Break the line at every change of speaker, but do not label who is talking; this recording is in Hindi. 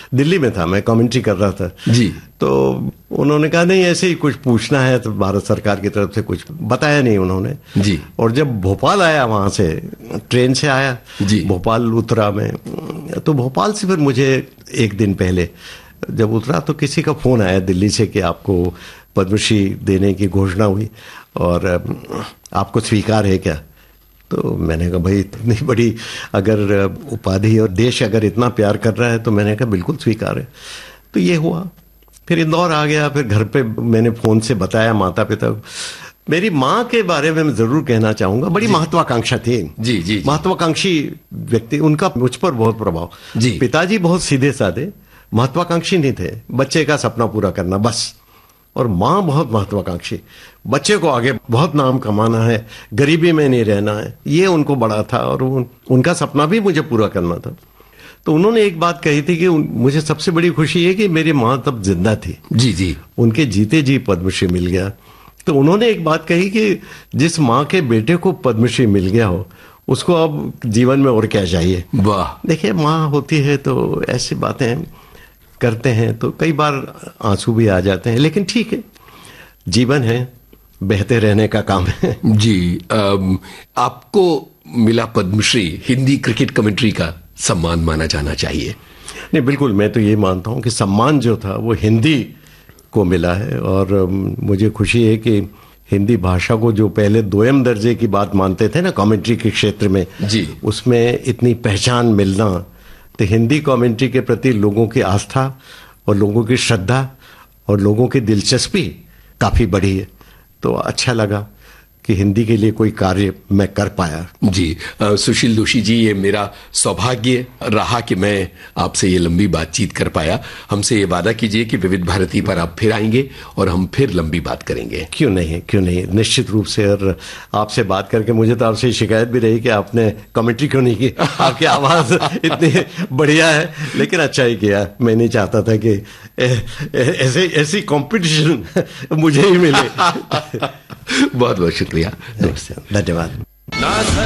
दिल्ली में था, मैं कमेंट्री कर रहा था
जी।
तो उन्होंने कहा नहीं ऐसे ही कुछ पूछना है, तो भारत सरकार की तरफ से कुछ बताया नहीं उन्होंने
जी।
और जब भोपाल आया, वहां से ट्रेन से आया
जी।
भोपाल उतरा मैं, तो भोपाल से फिर मुझे एक दिन पहले जब उतरा तो किसी का फोन आया दिल्ली से कि आपको पद्मश्री देने की घोषणा हुई और आपको स्वीकार है क्या। तो मैंने कहा भाई इतनी बड़ी अगर उपाधि और देश अगर इतना प्यार कर रहा है तो मैंने कहा बिल्कुल स्वीकार है। तो ये हुआ, फिर इंदौर आ गया, फिर घर पे मैंने फोन से बताया माता पिता को। मेरी माँ के बारे में मैं जरूर कहना चाहूंगा, बड़ी महत्वाकांक्षा थी।
जी।
महत्वाकांक्षी व्यक्ति, उनका मुझ पर बहुत प्रभाव।
जी।
पिताजी बहुत सीधे साधे, महत्वाकांक्षी नहीं थे, बच्चे का सपना पूरा करना बस। और माँ बहुत महत्वाकांक्षी, बच्चे को आगे बहुत नाम कमाना है, गरीबी में नहीं रहना है, ये उनको बड़ा था और उनका सपना भी मुझे पूरा करना था। तो उन्होंने एक बात कही थी कि मुझे सबसे बड़ी खुशी है कि मेरी माँ तब जिंदा थी।
जी। उनके
जीते जी पद्मश्री मिल गया। तो उन्होंने एक बात कही कि जिस माँ के बेटे को पद्मश्री मिल गया हो उसको अब जीवन में और क्या चाहिए।
वाह।
देखिए माँ होती है तो ऐसी बातें करते हैं तो कई बार आंसू भी आ जाते हैं, लेकिन ठीक है, जीवन है, बहते रहने का काम है।
जी। आपको मिला पद्मश्री, हिंदी क्रिकेट कमेंट्री का सम्मान माना जाना चाहिए।
नहीं बिल्कुल, मैं तो ये मानता हूं कि सम्मान जो था वो हिंदी को मिला है और मुझे खुशी है कि हिंदी भाषा को जो पहले दोयम दर्जे की बात मानते थे ना कमेंट्री के क्षेत्र में
जी,
उसमें इतनी पहचान मिलना, तो हिंदी कमेंट्री के प्रति लोगों की आस्था और लोगों की श्रद्धा और लोगों की दिलचस्पी काफी बढ़ी है। तो अच्छा लगा कि हिंदी के लिए कोई कार्य मैं कर पाया।
जी। सुशील दोषी जी, ये मेरा सौभाग्य रहा कि मैं आपसे ये लंबी बातचीत कर पाया। हमसे ये वादा कीजिए कि विविध भारती पर आप फिर आएंगे और हम फिर लंबी बात करेंगे।
क्यों नहीं, निश्चित रूप से। और आपसे बात करके मुझे तो आपसे शिकायत भी रही कि आपने कमेंट्री क्यों नहीं की, आपकी आवाज इतनी बढ़िया है, लेकिन अच्छा ही किया। मैं नहीं चाहता था कि ऐसी कंपटीशन मुझे ही मिले।
बहुत बहुत शुक्रिया।
धन्यवाद।